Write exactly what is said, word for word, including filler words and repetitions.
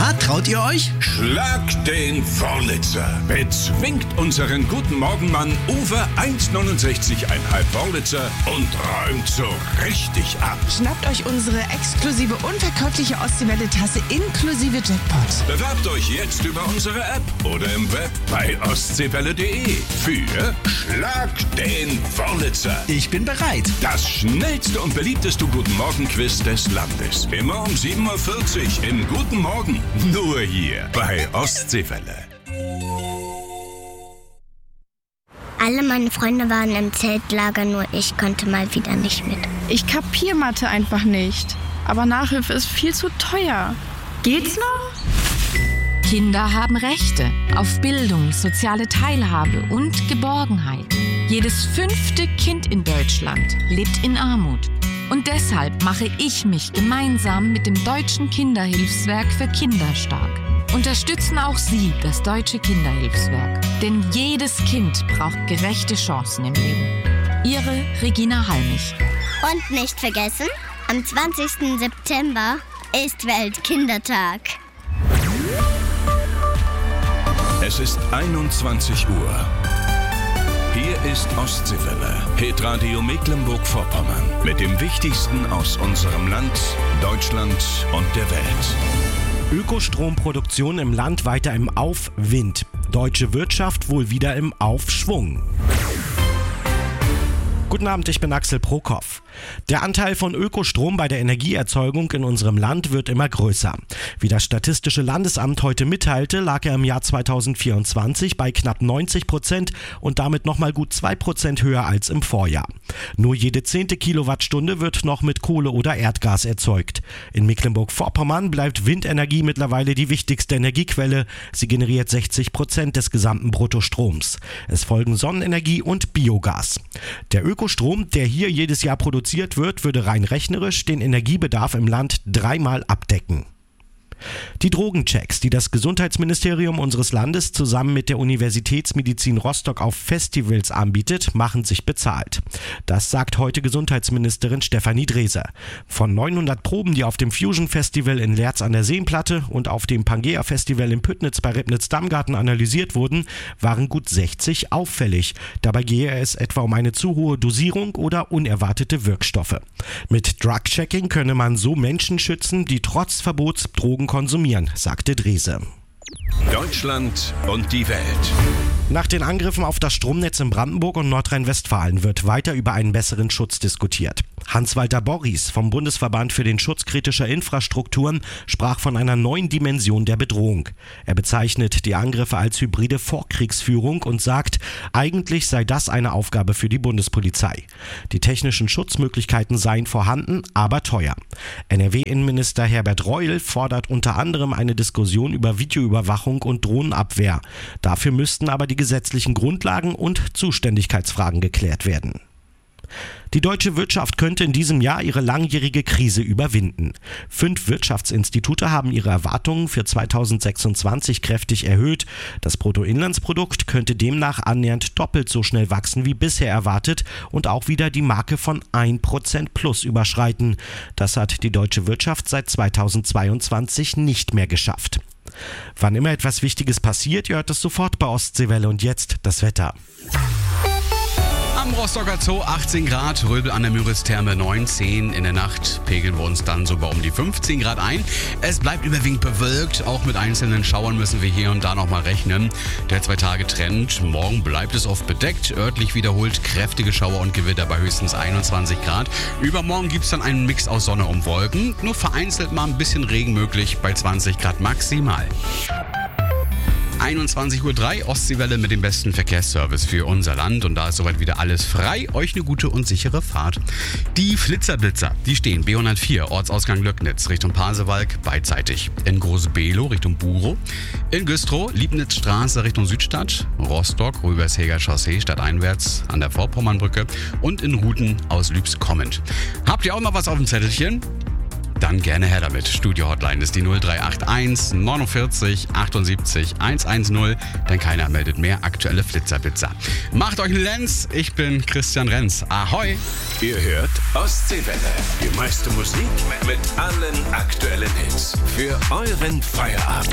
Na, traut ihr euch? Schlag den Wörlitzer. Bezwingt unseren guten Morgenmann Uwe eins Komma neunundsechzig Komma fünf Wörlitzer und räumt so richtig ab. Schnappt euch unsere exklusive unverkäufliche Ostseewelle-Tasse inklusive Jackpot. Bewerbt euch jetzt über unsere App oder im Web bei ostseewelle punkt de für Schlag den Wörlitzer. Ich bin bereit. Das schnellste und beliebteste Guten Morgen-Quiz des Landes. Immer um sieben Uhr vierzig im Guten Morgen. Nur hier bei Ostseewelle. Alle meine Freunde waren im Zeltlager, nur ich konnte mal wieder nicht mit. Ich kapier Mathe einfach nicht. Aber Nachhilfe ist viel zu teuer. Geht's noch? Kinder haben Rechte auf Bildung, soziale Teilhabe und Geborgenheit. Jedes fünfte Kind in Deutschland lebt in Armut. Und deshalb mache ich mich gemeinsam mit dem Deutschen Kinderhilfswerk für Kinder stark. Unterstützen auch Sie das Deutsche Kinderhilfswerk. Denn jedes Kind braucht gerechte Chancen im Leben. Ihre Regina Halmich. Und nicht vergessen, am zwanzigsten September ist Weltkindertag. Es ist einundzwanzig Uhr. Hier ist Ostseewelle, Hitradio Mecklenburg-Vorpommern. Mit dem Wichtigsten aus unserem Land, Deutschland und der Welt. Ökostromproduktion im Land weiter im Aufwind. Deutsche Wirtschaft wohl wieder im Aufschwung. Guten Abend, ich bin Axel Prokop. Der Anteil von Ökostrom bei der Energieerzeugung in unserem Land wird immer größer. Wie das Statistische Landesamt heute mitteilte, lag er im Jahr zweitausendvierundzwanzig bei knapp neunzig Prozent und damit nochmal gut zwei Prozent höher als im Vorjahr. Nur jede zehnte Kilowattstunde wird noch mit Kohle oder Erdgas erzeugt. In Mecklenburg-Vorpommern bleibt Windenergie mittlerweile die wichtigste Energiequelle. Sie generiert sechzig Prozent des gesamten Bruttostroms. Es folgen Sonnenenergie und Biogas. Der Ökostrom, der hier jedes Jahr produziert wird, würde rein rechnerisch den Energiebedarf im Land dreimal abdecken. Die Drogenchecks, die das Gesundheitsministerium unseres Landes zusammen mit der Universitätsmedizin Rostock auf Festivals anbietet, machen sich bezahlt. Das sagt heute Gesundheitsministerin Stefanie Dreser. Von neunhundert Proben, die auf dem Fusion Festival in Leerz an der Seenplatte und auf dem Pangea Festival in Püttnitz bei Ribnitz-Dammgarten analysiert wurden, waren gut sechzig auffällig. Dabei gehe es etwa um eine zu hohe Dosierung oder unerwartete Wirkstoffe. Mit Drug-Checking könne man so Menschen schützen, die trotz Verbots Drogen konsumieren, sagte Drese. Deutschland und die Welt. Nach den Angriffen auf das Stromnetz in Brandenburg und Nordrhein-Westfalen wird weiter über einen besseren Schutz diskutiert. Hans-Walter Borries vom Bundesverband für den Schutz kritischer Infrastrukturen sprach von einer neuen Dimension der Bedrohung. Er bezeichnet die Angriffe als hybride Vorkriegsführung und sagt, eigentlich sei das eine Aufgabe für die Bundespolizei. Die technischen Schutzmöglichkeiten seien vorhanden, aber teuer. N R W-Innenminister Herbert Reul fordert unter anderem eine Diskussion über Videoüberwachung und Drohnenabwehr. Dafür müssten aber die gesetzlichen Grundlagen und Zuständigkeitsfragen geklärt werden. Die deutsche Wirtschaft könnte in diesem Jahr ihre langjährige Krise überwinden. Fünf Wirtschaftsinstitute haben ihre Erwartungen für zweitausendsechsundzwanzig kräftig erhöht. Das Bruttoinlandsprodukt könnte demnach annähernd doppelt so schnell wachsen wie bisher erwartet und auch wieder die Marke von ein Prozent plus überschreiten. Das hat die deutsche Wirtschaft seit zweitausendzweiundzwanzig nicht mehr geschafft. Wann immer etwas Wichtiges passiert, ihr hört es sofort bei Ostseewelle und jetzt das Wetter. Am Rostocker Zoo achtzehn Grad, Röbel an der Müritz-Therme neunzehn. In der Nacht pegeln wir uns dann sogar um die fünfzehn Grad ein. Es bleibt überwiegend bewölkt, auch mit einzelnen Schauern müssen wir hier und da nochmal rechnen. Der Zwei-Tage-Trend, morgen bleibt es oft bedeckt, örtlich wiederholt kräftige Schauer und Gewitter bei höchstens einundzwanzig Grad. Übermorgen gibt es dann einen Mix aus Sonne und Wolken, nur vereinzelt mal ein bisschen Regen möglich bei zwanzig Grad maximal. einundzwanzig Uhr drei, Ostseewelle mit dem besten Verkehrsservice für unser Land und da ist soweit wieder alles frei. Euch eine gute und sichere Fahrt. Die Flitzerblitzer, die stehen B hundertvier, Ortsausgang Löcknitz Richtung Pasewalk beidseitig. In Groß-Below Richtung Burow, in Güstrow, Liebnitzstraße Richtung Südstadt, Rostock, Rübersheger Chaussee stadteinwärts an der Vorpommernbrücke und in Ruten aus Lübs kommend. Habt ihr auch noch was auf dem Zettelchen? Dann gerne her damit. Studio-Hotline ist die null drei acht eins neunundvierzig achtundsiebzig hundertzehn. Denn keiner meldet mehr aktuelle Flitzerblitzer. Macht euch einen Lenz. Ich bin Christian Renz. Ahoi! Ihr hört Ostseewelle. Die meiste Musik mit allen aktuellen Hits. Für euren Feierabend.